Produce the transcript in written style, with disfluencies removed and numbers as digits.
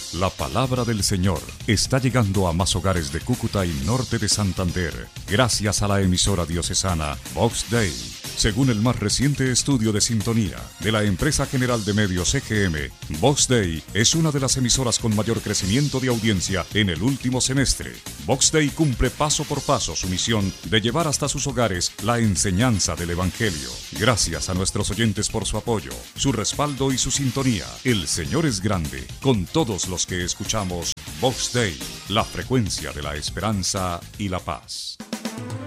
La palabra del Señor está llegando a más hogares de Cúcuta y norte de Santander, gracias a la emisora diocesana Vox Dei. Según el más reciente estudio de sintonía de la empresa general de medios EGM, Vox Dei es una de las emisoras con mayor crecimiento de audiencia en el último semestre. Vox Dei cumple paso por paso su misión de llevar hasta sus hogares la enseñanza del Evangelio. Gracias a nuestros oyentes por su apoyo, su respaldo y su sintonía. El Señor es grande con todos los que escuchamos Vox Dei, la frecuencia de la esperanza y la paz.